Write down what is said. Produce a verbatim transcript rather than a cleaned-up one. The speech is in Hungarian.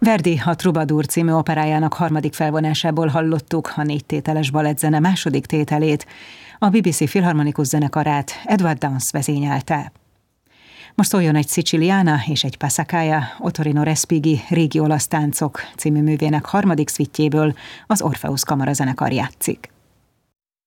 Verdi a Troubadour című operájának harmadik felvonásából hallottuk a négy tételes balettzene második tételét, a bé bé cé Filharmonikus zenekarát Edward Downes vezényelte. Most szóljon egy Siciliana és egy Passacaglia Ottorino Respighi Régi olasz táncok című művének harmadik szvittjéből, az Orpheus kamarazenekar játszik.